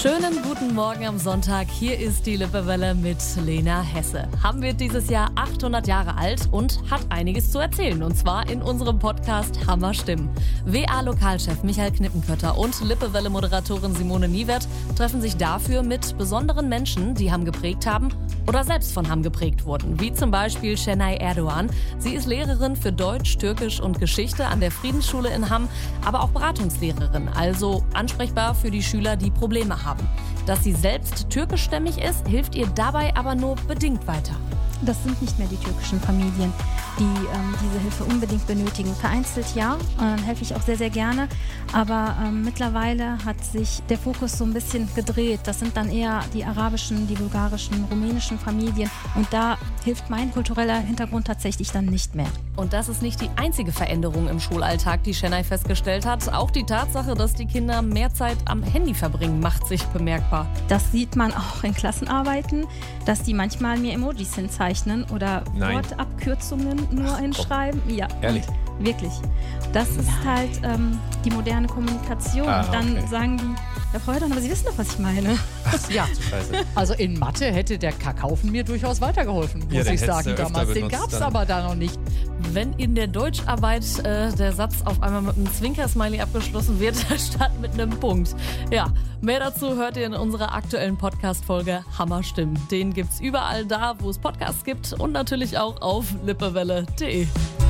Schönen guten Morgen am Sonntag. Hier ist die Lippewelle mit Lena Hesse. Ham wird dieses Jahr 800 Jahre alt und hat einiges zu erzählen. Und zwar in unserem Podcast Hammer Stimmen. WA-Lokalchef Michael Knippenkötter und Lippewelle-Moderatorin Simone Niewert treffen sich dafür mit besonderen Menschen, die Ham geprägt haben oder selbst von Ham geprägt wurden. Wie zum Beispiel Şenay Erdoğan. Sie ist Lehrerin für Deutsch, Türkisch und Geschichte an der Friedensschule in Hamm, aber auch Beratungslehrerin, also ansprechbar für die Schüler, die Probleme haben. Dass sie selbst türkischstämmig ist, hilft ihr dabei aber nur bedingt weiter. Das sind nicht mehr die türkischen Familien, die diese Hilfe unbedingt benötigen. Vereinzelt ja, helfe ich auch sehr, sehr gerne. Aber mittlerweile hat sich der Fokus so ein bisschen gedreht. Das sind dann eher die arabischen, die bulgarischen, rumänischen Familien. Und da hilft mein kultureller Hintergrund tatsächlich dann nicht mehr. Und das ist nicht die einzige Veränderung im Schulalltag, die Şenay festgestellt hat. Auch die Tatsache, dass die Kinder mehr Zeit am Handy verbringen, macht sich bemerkbar. Das sieht man auch in Klassenarbeiten, dass die manchmal mir Emojis hinzeichnen oder Wortabkürzungen nur hinschreiben. Ja, ehrlich? Wirklich. Das ist halt die moderne Kommunikation. Und dann sagen die, ja, Frau Hördern, aber Sie wissen doch, was ich meine. Ja, also in Mathe hätte der Kackhaufen mir durchaus weitergeholfen, muss ich sagen damals. Den gab es aber da noch nicht. Wenn in der Deutscharbeit der Satz auf einmal mit einem Zwinker-Smiley abgeschlossen wird, statt mit einem Punkt. Ja, mehr dazu hört ihr in unserer aktuellen Podcast-Folge Hammer Stimmen. Den gibt's überall da, wo es Podcasts gibt und natürlich auch auf lippewelle.de.